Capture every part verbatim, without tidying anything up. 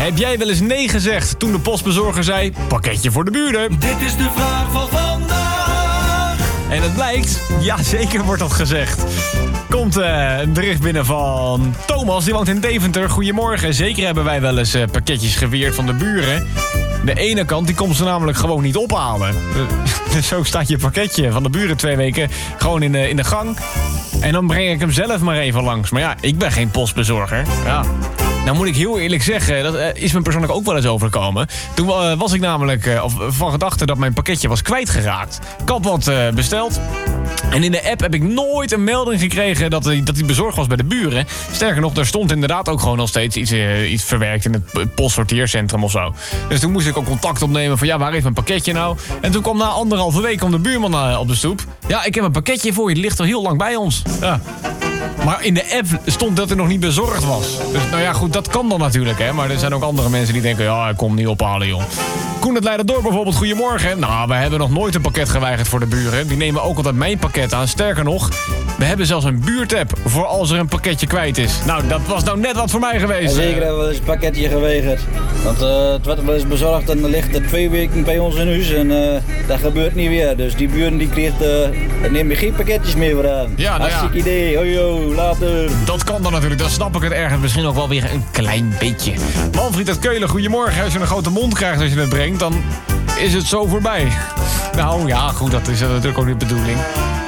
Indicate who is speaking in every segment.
Speaker 1: Heb jij wel eens nee gezegd toen de postbezorger zei... pakketje voor de buren?
Speaker 2: Dit is de vraag van vandaag.
Speaker 1: En het blijkt, ja zeker wordt dat gezegd. Komt uh, een bericht binnen van Thomas, die woont in Deventer. Goedemorgen, zeker hebben wij wel eens uh, pakketjes geweerd van de buren. De ene kant, die komt ze namelijk gewoon niet ophalen. Dus zo staat je pakketje van de buren twee weken gewoon in de, in de gang. En dan breng ik hem zelf maar even langs. Maar ja, ik ben geen postbezorger. Ja. Nou moet ik heel eerlijk zeggen, dat uh, is me persoonlijk ook wel eens overkomen. Toen uh, was ik namelijk uh, of, van gedachte dat mijn pakketje was kwijtgeraakt. Ik had wat uh, besteld. En in de app heb ik nooit een melding gekregen dat hij dat die bezorgd was bij de buren. Sterker nog, daar stond inderdaad ook gewoon nog steeds iets, uh, iets verwerkt in het postsorteercentrum of zo. Dus toen moest ik ook contact opnemen van ja, waar is mijn pakketje nou? En toen kwam na anderhalve week kwam de buurman uh, op de stoep. Ja, ik heb een pakketje voor je, het ligt al heel lang bij ons. Ja. Maar in de app stond dat er nog niet bezorgd was. Dus nou ja, goed, dat kan dan natuurlijk, hè. Maar er zijn ook andere mensen die denken, ja, ik kom niet ophalen, joh. Koen het Leiderdorp bijvoorbeeld, goedemorgen. Nou, we hebben nog nooit een pakket geweigerd voor de buren. Die nemen ook altijd mijn pakket aan. Sterker nog, we hebben zelfs een buurtapp voor als er een pakketje kwijt is. Nou, dat was nou net wat voor mij geweest.
Speaker 3: Ja, zeker hebben we eens een pakketje geweigerd. Want uh, het werd wel eens bezorgd en er ligt er twee weken bij ons in huis. En uh, dat gebeurt niet weer. Dus die buren die kreeg, uh, neem je geen pakketjes meer voor aan.
Speaker 1: Ja, nou
Speaker 3: hartstikke
Speaker 1: ja.
Speaker 3: idee. Hoi ho, later.
Speaker 1: Dat kan dan natuurlijk. Dan snap ik het ergens misschien ook wel weer een klein beetje. Manfried uit Keulen, goedemorgen. Als je een grote mond krijgt als je het brengt, dan is het zo voorbij. Nou ja, goed, dat is natuurlijk ook niet de bedoeling.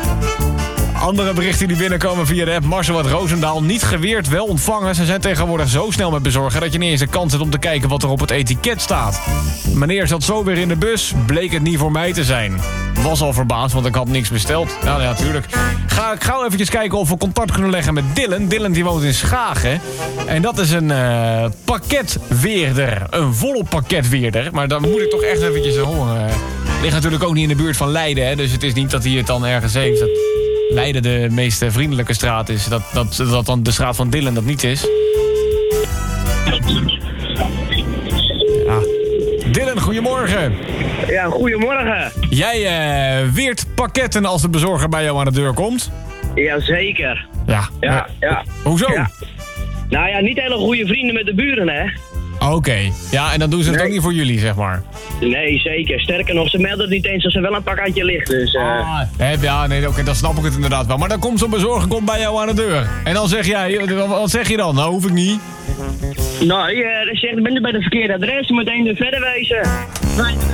Speaker 1: Andere berichten die binnenkomen via de app Marcel uit Roosendaal. Niet geweerd, wel ontvangen. Ze zijn tegenwoordig zo snel met bezorgen dat je niet eens de kans hebt om te kijken wat er op het etiket staat. Meneer zat zo weer in de bus, bleek het niet voor mij te zijn. Was al verbaasd, want ik had niks besteld. Ja, natuurlijk. Ga ik gauw eventjes kijken of we contact kunnen leggen met Dylan. Dylan die woont in Schagen. En dat is een uh, pakketweerder. Een volop pakketweerder. Maar dan moet ik toch echt eventjes horen. Uh, ligt natuurlijk ook niet in de buurt van Leiden. Hè? Dus het is niet dat hij het dan ergens heeft. Dat Leiden de meest vriendelijke straat is. Dat, dat, dat dan de straat van Dylan dat niet is. Ja. Dylan, goedemorgen.
Speaker 4: Ja, goedemorgen.
Speaker 1: Jij uh, weert pakketten als de bezorger bij jou aan de deur komt?
Speaker 4: Jazeker.
Speaker 1: Ja.
Speaker 4: Ja,
Speaker 1: Maar,
Speaker 4: ja.
Speaker 1: Hoezo?
Speaker 4: Ja. Nou ja, niet hele goede vrienden met de buren, hè?
Speaker 1: Oké. Okay. Ja, en dan doen ze het
Speaker 4: Nee.
Speaker 1: ook niet voor jullie, zeg maar.
Speaker 4: Nee, zeker. Sterker nog, ze melden het niet eens als er wel een pakketje ligt, dus... Uh...
Speaker 1: Ah, heb, ja, nee, oké, okay, dan snap ik het inderdaad wel. Maar dan komt zo'n bezorger komt bij jou aan de deur. En dan zeg jij, wat zeg je dan? Nou, hoef ik niet.
Speaker 4: Nou, je zegt, ik ben bij de verkeerde adres, je moet één uur verder wezen.